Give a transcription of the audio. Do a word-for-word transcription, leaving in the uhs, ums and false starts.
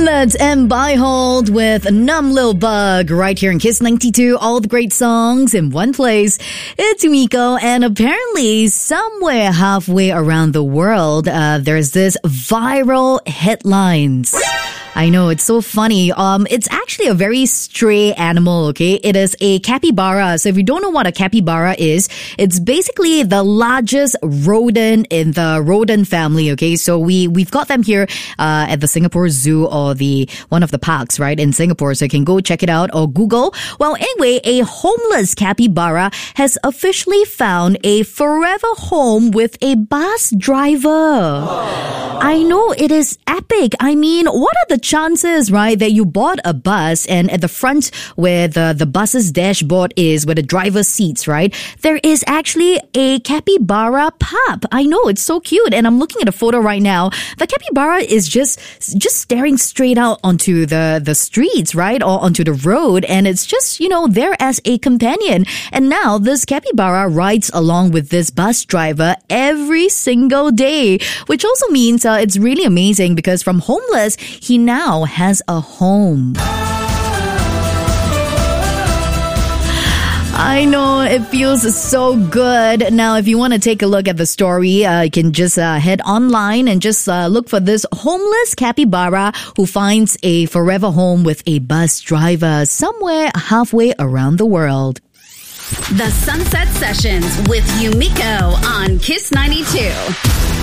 That's M. Byhold with Numb Lil Bug right here in Kiss ninety-two. All the great songs in one place. It's Umiko, and apparently somewhere halfway around the world, uh, there's this viral headlines. I know, it's so funny. Um, it's actually a very stray animal, okay? It is a capybara. So if you don't know what a capybara is, it's basically the largest rodent in the rodent family, okay? So we, we've got them here, uh, at the Singapore Zoo or the, one of the parks, right, in Singapore. So you can go check it out or Google. Well, anyway, a homeless capybara has officially found a forever home with a bus driver. Aww. I know, it is epic. I mean, what are the chances, right, that you bought a bus and at the front where the, the bus's dashboard is, where the driver's seats, right, there is actually a capybara pup. I know, it's so cute. And I'm looking at a photo right now. The capybara is just just staring straight out onto the, the streets, right, or onto the road. And it's just, you know, there as a companion. And now this capybara rides along with this bus driver every single day, which also means uh, it's really amazing because from homeless, he now now has a home. I know, it feels so good. Now, if you want to take a look at the story, uh, you can just uh, head online and just uh, look for this homeless capybara who finds a forever home with a bus driver somewhere halfway around the world. The Sunset Sessions with Umiko on Kiss ninety-two.